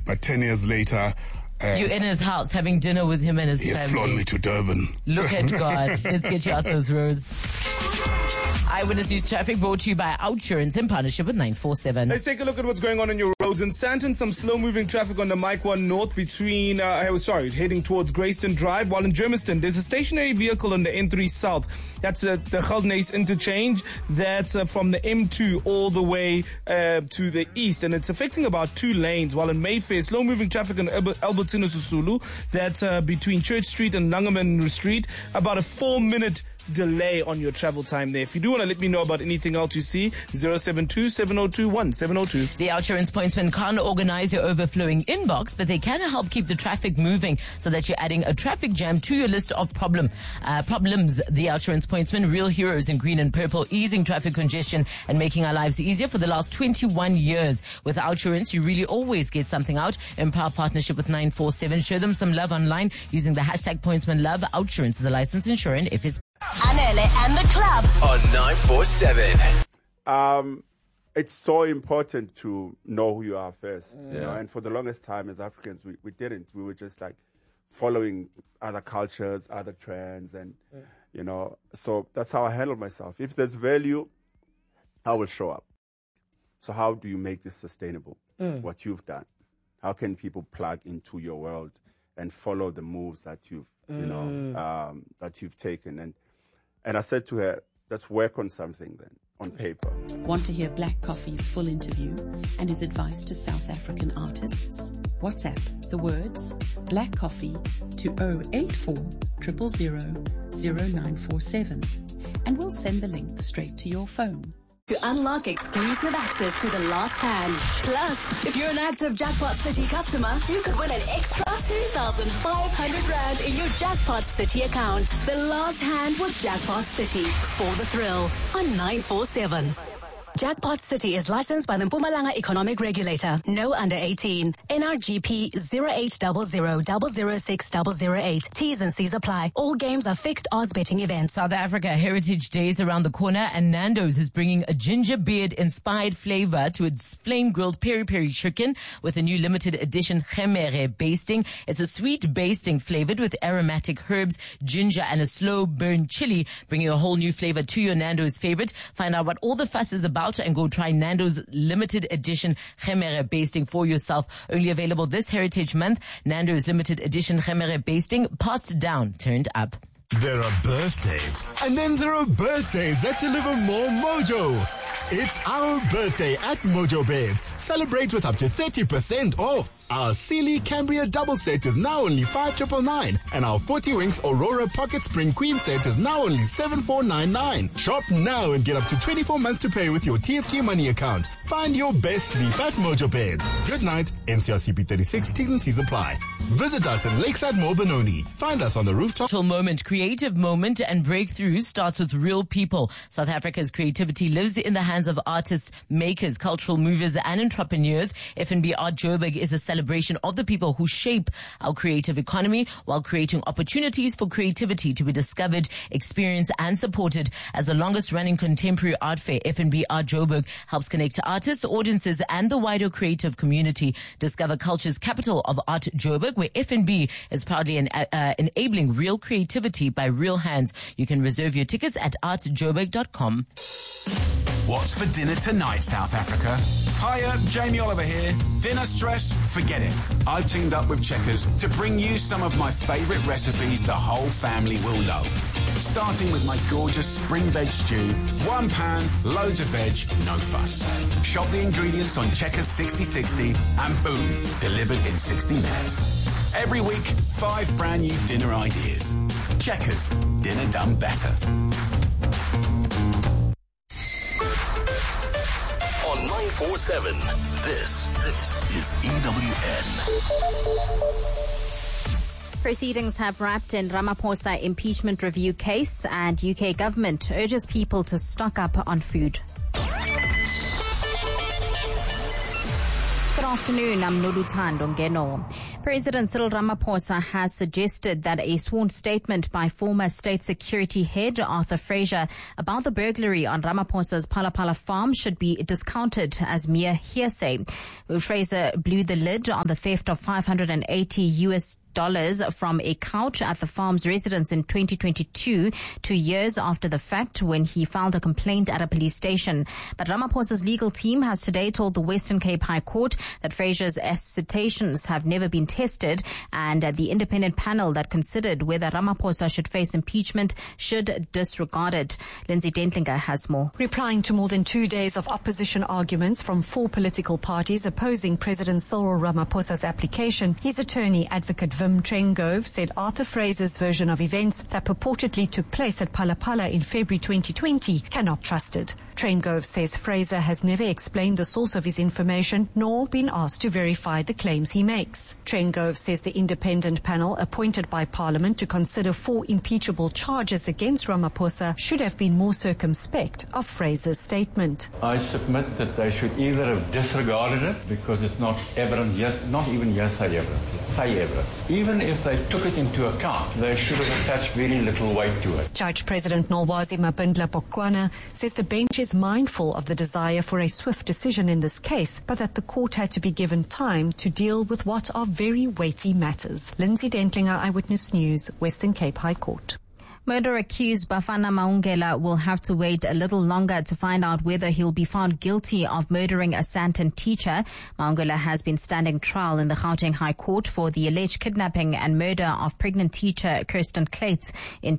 But 10 years later, you're in his house having dinner with him and his he's family. flown me to Durban. Look at God. Let's get you out those roads. Eyewitness News Traffic brought to you by Outsurance in partnership with 947. Let's take a look at what's going on your roads. In Sandton, some slow-moving traffic on the Mike 1 North between, heading towards Grayston Drive. While in Germiston, there's a stationary vehicle on the N3 South. That's the Geldenhuys interchange. That's from the M2 all the way to the east. And it's affecting about 2 lanes. While in Mayfair, slow-moving traffic on Albertino Sisulu. That's between Church Street and Langeman Street. About a 4-minute delay on your travel time there. If you do want to let me know about anything else you see, 072-702-1702. The Outsurance pointsmen can't organize your overflowing inbox, but they can help keep the traffic moving so that you're adding a traffic jam to your list of problems. The Outsurance pointsmen, real heroes in green and purple, easing traffic congestion and making our lives easier for the last 21 years. With Outsurance, you really always get something out. Empower partnership with 947. Show them some love online using the hashtag pointsmanlove. Outsurance is a licensed insurer and FSA. Anele and the club on 947. It's so important to know who you are first. You know, and for the longest time as Africans, we didn't. We were just like following other cultures, other trends, and you know. So that's how I handle myself. If there's value, I will show up. So how do you make this sustainable? What you've done. How can people plug into your world and follow the moves that you've that you've taken? And I said to her, let's work on something then, on paper. Want to hear Black Coffee's full interview and his advice to South African artists? WhatsApp the words Black Coffee to 084 000 0947 and we'll send the link straight to your phone. to unlock exclusive access to the last hand. Plus, if you're an active Jackpot City customer, you could win an extra 2,500 Rand in your Jackpot City account. The last hand with Jackpot City. For the thrill on 947. Jackpot City is licensed by the Mpumalanga Economic Regulator. No under 18. NRGP 0800006008. T's and C's apply. All games are fixed odds betting events. South Africa Heritage Day is around the corner, and Nando's is bringing a ginger beard inspired flavor to its flame grilled peri peri chicken with a new limited edition Gemere basting. It's a sweet basting flavored with aromatic herbs, ginger, and a slow burn chili, bringing a whole new flavor to your Nando's favorite. Find out what all the fuss is about and go try Nando's limited edition Gemere basting for yourself. Only available this Heritage Month. Nando's limited edition Gemere basting, passed down, turned up. There are birthdays, and then there are birthdays that deliver more mojo. It's our birthday at Mojo Beds. Celebrate with up to 30% off. Our Sealy Cambria double set is now only 5,999, and our 40 Winks Aurora Pocket Spring Queen set is now only 7,499. Shop now and get up to 24 months to pay with your TFG money account. Find your best sleep at Mojo Beds. Good night. NCRCP 36 T's and C's apply. Visit us in Lakeside Mall Benoni. Find us on the rooftop. Creative moment and breakthrough starts with real people. South Africa's creativity lives in the hands of artists, makers, cultural movers, and entrepreneurs. FNB Art Joburg is a celebration of the people who shape our creative economy while creating opportunities for creativity to be discovered, experienced, and supported. As the longest running contemporary art fair, FNB Art Joburg helps connect artists, audiences, and the wider creative community. Discover culture's capital of Art Joburg, where FNB is proudly enabling real creativity by real hands. You can reserve your tickets at artjoburg.com. What's for dinner tonight, South Africa? Hiya, Jamie Oliver here. Dinner stress? Forget it. I've teamed up with Checkers to bring you some of my favourite recipes the whole family will love. Starting with my gorgeous spring veg stew. One pan, loads of veg, no fuss. Shop the ingredients on Checkers 6060 and boom, delivered in 60 minutes. Every week, 5 brand new dinner ideas. Checkers, dinner done better. On 947, this is EWN. Proceedings have wrapped in Ramaphosa impeachment review case, and UK government urges people to stock up on food. Good afternoon, I'm Noluthando Ngeno. President Cyril Ramaphosa has suggested that a sworn statement by former State Security Head Arthur Fraser about the burglary on Ramaphosa's Phalaphala farm should be discounted as mere hearsay. Fraser blew the lid on the theft of $580 from a couch at the farm's residence in 2022, 2 years after the fact when he filed a complaint at a police station. But Ramaphosa's legal team has today told the Western Cape High Court that Fraser's assertions have never been tested, and the independent panel that considered whether Ramaphosa should face impeachment should disregard it. Lindsay Dentlinger has more. Replying to more than 2 days of opposition arguments from 4 political parties opposing President Cyril Ramaphosa's application, his attorney, Advocate Wim Trengove, said Arthur Fraser's version of events that purportedly took place at Phalaphala in February 2020 cannot be trusted. Trengove says Fraser has never explained the source of his information nor been asked to verify the claims he makes. Trengove says the independent panel appointed by Parliament to consider 4 impeachable charges against Ramaphosa should have been more circumspect of Fraser's statement. I submit that they should either have disregarded it because it's not evidence, not even hearsay evidence, it's say evidence. Even if they took it into account, they should have attached very little weight to it. Judge President Nolwazi Mabindla Bokwana says the bench is mindful of the desire for a swift decision in this case, but that the court had to be given time to deal with what are very weighty matters. Lindsay Dentlinger, Eyewitness News, Western Cape High Court. Murder-accused Bafana Maungela will have to wait a little longer to find out whether he'll be found guilty of murdering a Sandton teacher. Maungela has been standing trial in the Gauteng High Court for the alleged kidnapping and murder of pregnant teacher Kirsten Kleitz in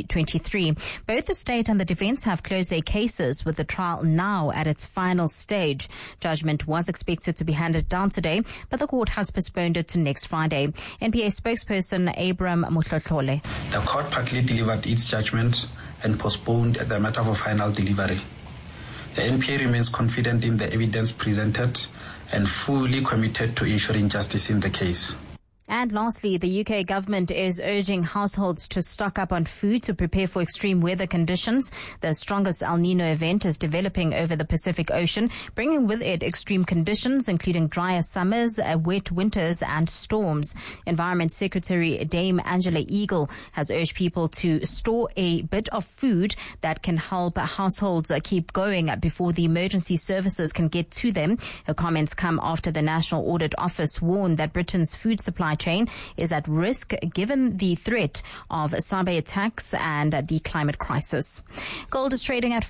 2023. Both the state and the defense have closed their cases, with the trial now at its final stage. Judgment was expected to be handed down today, but the court has postponed it to next Friday. NPA spokesperson Abram Mutlotlole. The court partly delivered its judgment and postponed the matter for final delivery. The NPA remains confident in the evidence presented and fully committed to ensuring justice in the case. And lastly, the UK government is urging households to stock up on food to prepare for extreme weather conditions. The strongest El Nino event is developing over the Pacific Ocean, bringing with it extreme conditions, including drier summers, wet winters and storms. Environment Secretary Dame Angela Eagle has urged people to store a bit of food that can help households keep going before the emergency services can get to them. Her comments come after the National Audit Office warned that Britain's food supply chain is at risk given the threat of cyber attacks and the climate crisis. Gold is trading at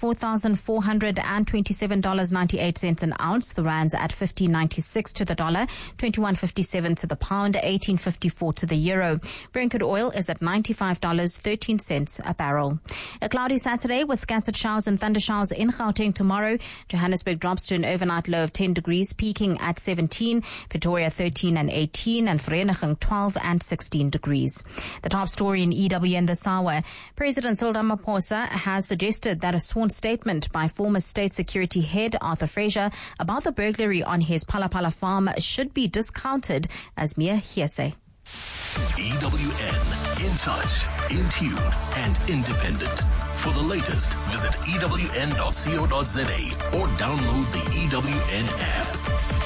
$4,427.98 an ounce. The rand's at 15.96 to the dollar, 21.57 to the pound, 18.54 to the euro. Brent crude oil is at $95.13 a barrel. A cloudy Saturday with scattered showers and thunder showers in Gauteng tomorrow. Johannesburg drops to an overnight low of 10 degrees, peaking at 17. Pretoria 13 and 18, and Vereeniging 12 and 16 degrees. The top story in EWN this hour. President Cyril Ramaphosa has suggested that a sworn statement by former State Security Head Arthur Fraser about the burglary on his Phalaphala farm should be discounted as mere hearsay. EWN, in touch, in tune, and independent. For the latest, visit ewn.co.za or download the EWN app.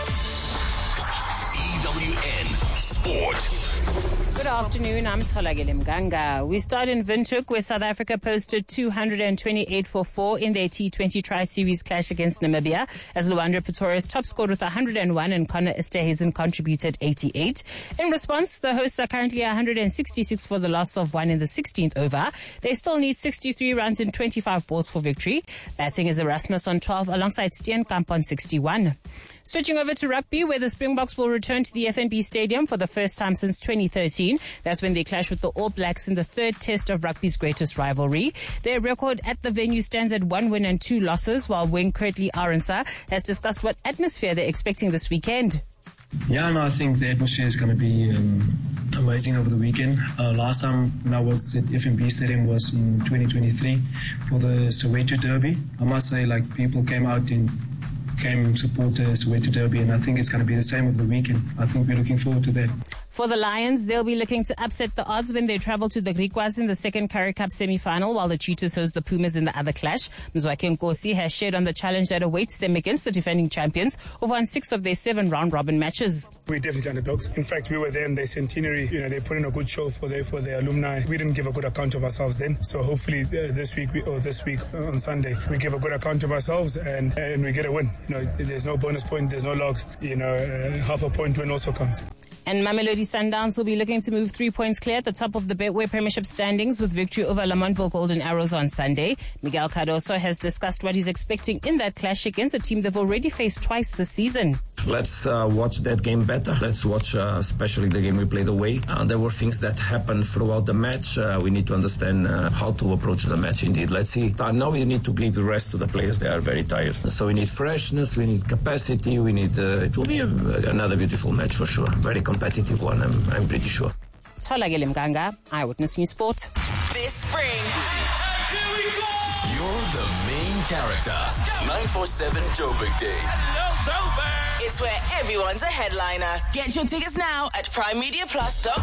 EWN Sport. Good afternoon, I'm Tholagile Mganga. We start in Windhoek, where South Africa posted 228 for 4 in their T20 Tri-Series clash against Namibia, as Luandro Pretorius top scored with 101 and Connor Esterhuizen contributed 88. In response, the hosts are currently 166 for the loss of 1 in the 16th over. They still need 63 runs in 25 balls for victory. Batting is Erasmus on 12 alongside Steenkamp on 61. Switching over to rugby, where the Springboks will return to the FNB Stadium for the first time since 2013. That's when they clash with the All Blacks in the third test of rugby's greatest rivalry. Their record at the venue stands at 1 win and 2 losses, while wing Kurtley Arendse has discussed what atmosphere they're expecting this weekend. Yeah, no, I think the atmosphere is going to be amazing over the weekend. Last time when I was at FNB Stadium was in 2023 for the Soweto Derby. I must say, people came out and came support the Soweto Derby, and I think it's going to be the same over the weekend. I think we're looking forward to that. For the Lions, they'll be looking to upset the odds when they travel to the Griquas in the second Currie Cup semi-final, while the Cheetahs host the Pumas in the other clash. Mzwakhe Nkosi has shared on the challenge that awaits them against the defending champions, who've won 6 of their 7 round-robin matches. We're definitely underdogs. In fact, we were there in their centenary. They put in a good show for their alumni. We didn't give a good account of ourselves then. So hopefully this week on Sunday, we give a good account of ourselves and we get a win. There's no bonus point, there's no logs. Half a point win also counts. And Mamelodi Sundowns will be looking to move 3 points clear at the top of the Betway Premiership standings with victory over Lamontville Golden Arrows on Sunday. Miguel Cardoso has discussed what he's expecting in that clash against a team they've already faced twice this season. Let's watch that game better. Let's watch especially the game we played away. There were things that happened throughout the match. We need to understand how to approach the match indeed. Let's see. Now we need to give rest to the players. They are very tired. So we need freshness, we need capacity, we need... it will be another beautiful match for sure. Very competitive one, I'm pretty sure. Tholakele Mganga, Eyewitness News Sport. This spring, you're the main character. 947 Joburg Day. Hello, Joburg. It's where everyone's a headliner. Get your tickets now at primemediaplus.com.